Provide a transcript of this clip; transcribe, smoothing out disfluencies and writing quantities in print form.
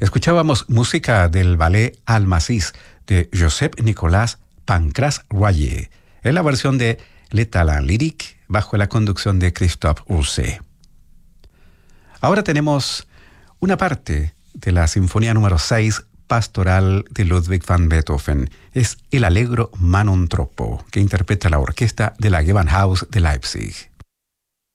Escuchábamos música del ballet Almacis de Josep-Nicolas Pancras-Royer, en la versión de Le Talent Lyrique bajo la conducción de Christophe Urset. Ahora tenemos una parte de la Sinfonía número 6 pastoral de Ludwig van Beethoven. Es el Allegro Manon Troppo, que interpreta la orquesta de la Gewandhaus de Leipzig.